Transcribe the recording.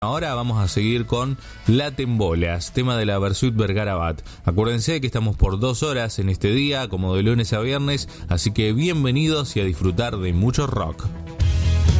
Ahora vamos a seguir con Laten Bolas, tema de la Versuit Vergarabat. Acuérdense que estamos por 2 horas en este día, como de lunes a viernes, así que bienvenidos y a disfrutar de mucho rock.